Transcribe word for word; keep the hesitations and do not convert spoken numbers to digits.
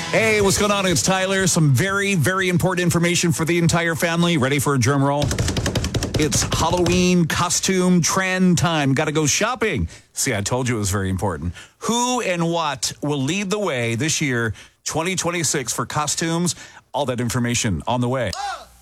Hey, what's going on? It's Tyler. Some very, very important information for the entire family. Ready for a drum roll? It's Halloween costume trend time. Got to go shopping. See, I told you it was very important. Who and what will lead the way this year, twenty twenty-six, for costumes? All that information on the way.